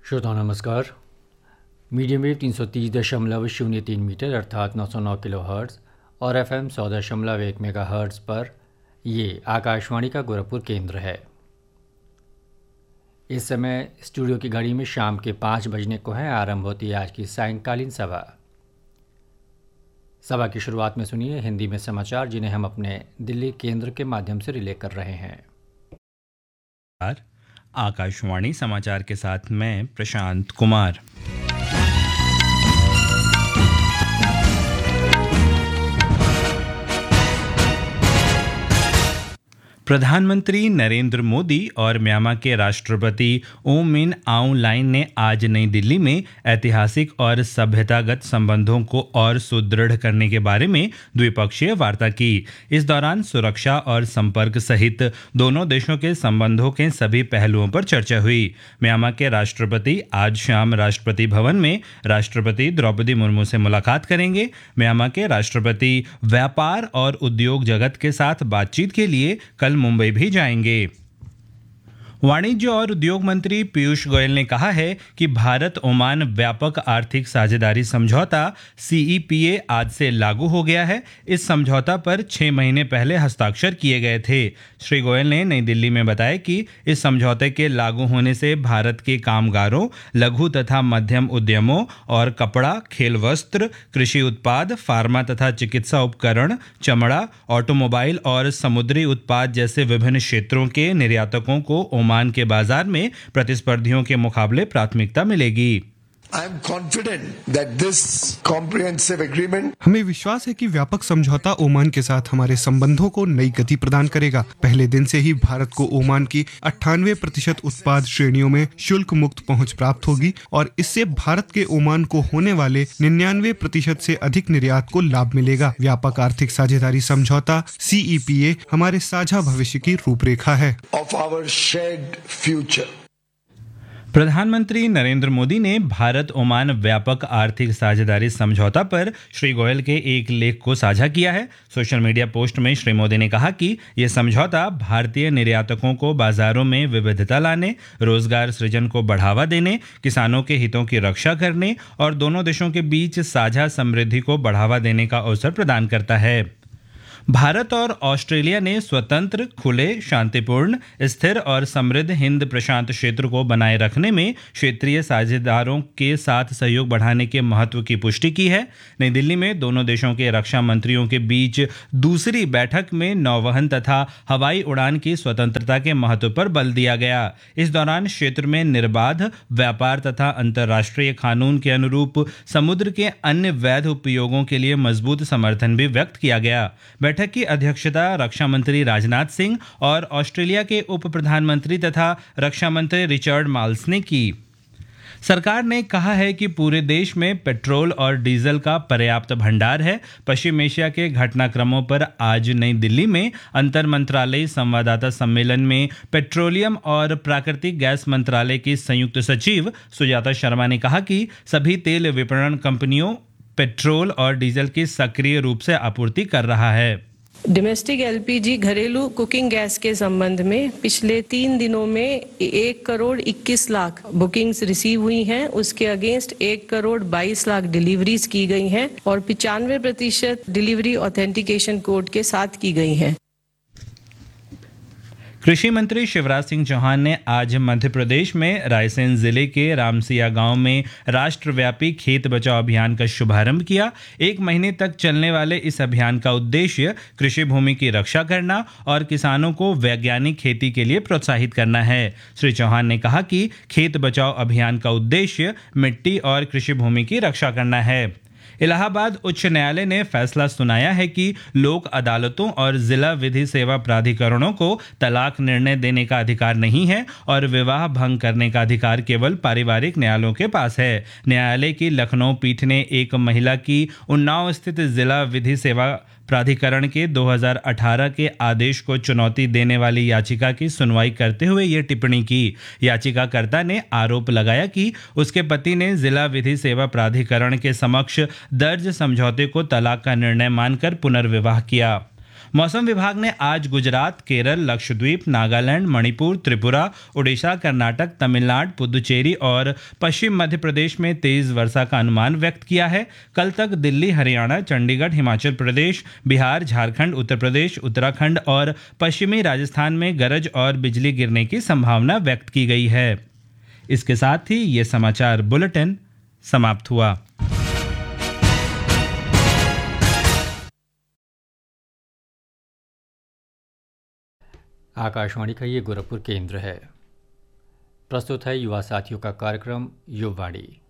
श्रोताओं नमस्कार। Medium wave 330.03 metre अर्थात 909 किलो हर्ट्ज़ और FM 100.1 मेगा हर्ट्ज़ पर ये आकाशवाणी का गोरखपुर केंद्र है। इस समय स्टूडियो की घड़ी में शाम के 5 बजने को है। आरंभ होती है आज की सायंकालीन सभा। सभा की शुरुआत में सुनिए हिंदी में समाचार, जिन्हें हम अपने दिल्ली केंद्र के माध्यम से रिले कर रहे हैं। आकाशवाणी समाचार के साथ मैं प्रशांत कुमार। प्रधानमंत्री नरेंद्र मोदी और म्यांमार के राष्ट्रपति ऊ मिन आउंग लाइन ने आज नई दिल्ली में ऐतिहासिक और सभ्यतागत संबंधों को और सुदृढ़ करने के बारे में द्विपक्षीय वार्ता की। इस दौरान सुरक्षा और संपर्क सहित दोनों देशों के संबंधों के सभी पहलुओं पर चर्चा हुई। म्यांमार के राष्ट्रपति आज शाम राष्ट्रपति भवन में राष्ट्रपति द्रौपदी मुर्मू से मुलाकात करेंगे। म्यांमार के राष्ट्रपति व्यापार और उद्योग जगत के साथ बातचीत के लिए कल मुंबई भी जाएंगे। वाणिज्य और उद्योग मंत्री पीयूष गोयल ने कहा है कि भारत ओमान व्यापक आर्थिक साझेदारी समझौता CEPA आज से लागू हो गया है। इस समझौता पर 6 महीने पहले हस्ताक्षर किए गए थे। श्री गोयल ने नई दिल्ली में बताया कि इस समझौते के लागू होने से भारत के कामगारों, लघु तथा मध्यम उद्यमों और कपड़ा, खेल वस्त्र, कृषि उत्पाद, फार्मा तथा चिकित्सा उपकरण, चमड़ा, ऑटोमोबाइल और समुद्री उत्पाद जैसे विभिन्न क्षेत्रों के निर्यातकों को ओमान के बाजार में प्रतिस्पर्धियों के मुकाबले प्राथमिकता मिलेगी। I am confident that this comprehensive agreement हमें विश्वास है कि व्यापक समझौता ओमान के साथ हमारे संबंधों को नई गति प्रदान करेगा। पहले दिन से ही भारत को ओमान की 98% उत्पाद श्रेणियों में शुल्क मुक्त पहुंच प्राप्त होगी और इससे भारत के ओमान को होने वाले 99% से अधिक निर्यात को लाभ मिलेगा। व्यापक आर्थिक साझेदारी समझौता CEPA हमारे साझा भविष्य की रूपरेखा है। of our shared future. प्रधानमंत्री नरेंद्र मोदी ने भारत ओमान व्यापक आर्थिक साझेदारी समझौता पर श्री गोयल के एक लेख को साझा किया है। सोशल मीडिया पोस्ट में श्री मोदी ने कहा कि यह समझौता भारतीय निर्यातकों को बाजारों में विविधता लाने, रोजगार सृजन को बढ़ावा देने, किसानों के हितों की रक्षा करने और दोनों देशों के बीच साझा समृद्धि को बढ़ावा देने का अवसर प्रदान करता है। भारत और ऑस्ट्रेलिया ने स्वतंत्र, खुले, शांतिपूर्ण, स्थिर और समृद्ध हिंद प्रशांत क्षेत्र को बनाए रखने में क्षेत्रीय साझेदारों के साथ सहयोग बढ़ाने के महत्व की पुष्टि की है। नई दिल्ली में दोनों देशों के रक्षा मंत्रियों के बीच दूसरी बैठक में नौवहन तथा हवाई उड़ान की स्वतंत्रता के महत्व पर बल दिया गया। इस दौरान क्षेत्र में निर्बाध व्यापार तथा अंतर्राष्ट्रीय कानून के अनुरूप समुद्र के अन्य वैध उपयोगों के लिए मजबूत समर्थन भी व्यक्त किया गया। बैठक की अध्यक्षता रक्षा मंत्री राजनाथ सिंह और ऑस्ट्रेलिया के उप प्रधानमंत्री तथा रक्षा मंत्री रिचर्ड माल्स ने की। सरकार ने कहा है कि पूरे देश में पेट्रोल और डीजल का पर्याप्त भंडार है। पश्चिम एशिया के घटनाक्रमों पर आज नई दिल्ली में अंतर मंत्रालयी संवाददाता सम्मेलन में पेट्रोलियम और प्राकृतिक गैस मंत्रालय की संयुक्त सचिव सुजाता शर्मा ने कहा कि सभी तेल विपणन कंपनियों पेट्रोल और डीजल की सक्रिय रूप से आपूर्ति कर रहा है। डोमेस्टिक LPG घरेलू कुकिंग गैस के संबंध में पिछले 3 दिनों में 1 करोड़ 21 लाख बुकिंग्स रिसीव हुई हैं। उसके अगेंस्ट 1 करोड़ 22 लाख डिलीवरीज की गई हैं और 95% डिलीवरी ऑथेंटिकेशन कोड के साथ की गई हैं। कृषि मंत्री शिवराज सिंह चौहान ने आज मध्य प्रदेश में रायसेन जिले के रामसिया गांव में राष्ट्रव्यापी खेत बचाओ अभियान का शुभारंभ किया। 1 महीने तक चलने वाले इस अभियान का उद्देश्य कृषि भूमि की रक्षा करना और किसानों को वैज्ञानिक खेती के लिए प्रोत्साहित करना है। श्री चौहान ने कहा कि खेत बचाओ अभियान का उद्देश्य मिट्टी और कृषि भूमि की रक्षा करना है। इलाहाबाद उच्च न्यायालय ने फैसला सुनाया है कि लोक अदालतों और जिला विधि सेवा प्राधिकरणों को तलाक निर्णय देने का अधिकार नहीं है और विवाह भंग करने का अधिकार केवल पारिवारिक न्यायालयों के पास है। न्यायालय की लखनऊ पीठ ने एक महिला की उन्नाव स्थित जिला विधि सेवा प्राधिकरण के 2018 के आदेश को चुनौती देने वाली याचिका की सुनवाई करते हुए ये टिप्पणी की। याचिकाकर्ता ने आरोप लगाया कि उसके पति ने जिला विधि सेवा प्राधिकरण के समक्ष दर्ज समझौते को तलाक का निर्णय मानकर पुनर्विवाह किया। मौसम विभाग ने आज गुजरात, केरल, लक्षद्वीप, नागालैंड, मणिपुर, त्रिपुरा, उड़ीसा, कर्नाटक, तमिलनाडु, पुदुचेरी और पश्चिम मध्य प्रदेश में तेज वर्षा का अनुमान व्यक्त किया है। कल तक दिल्ली, हरियाणा, चंडीगढ़, हिमाचल प्रदेश, बिहार, झारखंड, उत्तर प्रदेश, उत्तराखंड और पश्चिमी राजस्थान में गरज और बिजली गिरने की संभावना व्यक्त की गई है। इसके साथ ही ये समाचार बुलेटिन समाप्त हुआ। आकाशवाणी का ये गोरखपुर केंद्र है। प्रस्तुत है युवा साथियों का कार्यक्रम युववाणी।